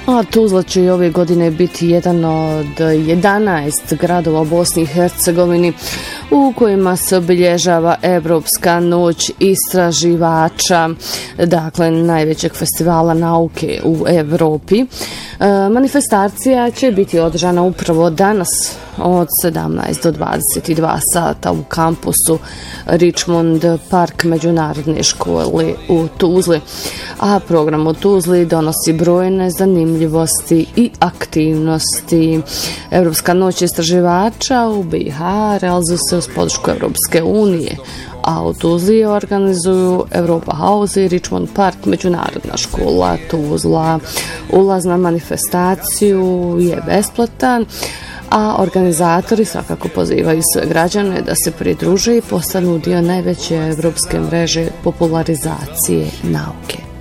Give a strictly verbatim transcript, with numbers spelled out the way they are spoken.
A Tuzla će i ove godine biti jedan od jedanaest gradova u Bosni i Hercegovini u kojima se obilježava Evropska noć istraživača, dakle najvećeg festivala nauke u Evropi. E, manifestacija će biti održana upravo danas od sedamnaest do dvadeset dva sata u kampusu Richmond Park međunarodne škole u Tuzli. A program u Tuzli donosi brojne zanimljivosti i aktivnosti. Evropska noć istraživača u B i H realizuje se uz podršku Evropske unije, a u Tuzli organizuju Europa House i Richmond Park međunarodna škola Tuzla. Ulaz na manifestaciju je besplatan, a organizatori svakako pozivaju sve građane da se pridruže i postanu dio najveće evropske mreže popularizacije nauke.